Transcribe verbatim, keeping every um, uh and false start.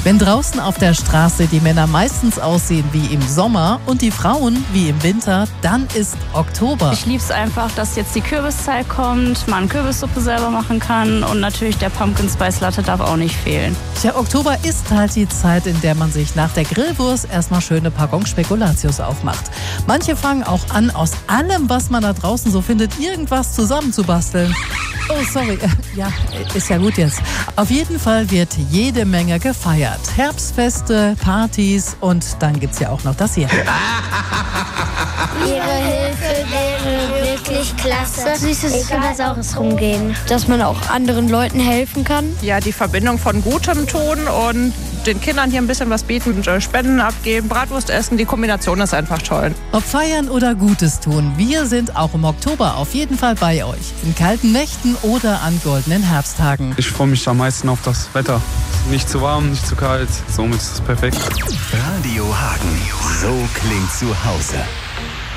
Wenn draußen auf der Straße die Männer meistens aussehen wie im Sommer und die Frauen wie im Winter, dann ist Oktober. Ich liebe es einfach, dass jetzt die Kürbiszeit kommt, man Kürbissuppe selber machen kann und natürlich der Pumpkin Spice Latte darf auch nicht fehlen. Tja, Oktober ist halt die Zeit, in der man sich nach der Grillwurst erstmal schöne Packung Spekulatius aufmacht. Manche fangen auch an, aus allem, was man da draußen so findet, irgendwas zusammenzubasteln. Oh, sorry. Ja, ist ja gut jetzt. Auf jeden Fall wird jede Menge gefeiert. Herbstfeste, Partys und dann gibt's ja auch noch das hier. Ihre Hilfe wäre wirklich klasse. Süßes oder Saures rumgehen. Dass man auch anderen Leuten helfen kann. Ja, die Verbindung von Gutem tun und den Kindern hier ein bisschen was bieten, Spenden abgeben, Bratwurst essen, die Kombination ist einfach toll. Ob feiern oder Gutes tun, wir sind auch im Oktober auf jeden Fall bei euch. In kalten Nächten oder an goldenen Herbsttagen. Ich freue mich am meisten auf das Wetter. Nicht zu warm, nicht zu kalt, somit ist es perfekt. Radio Hagen, so klingt zu Hause.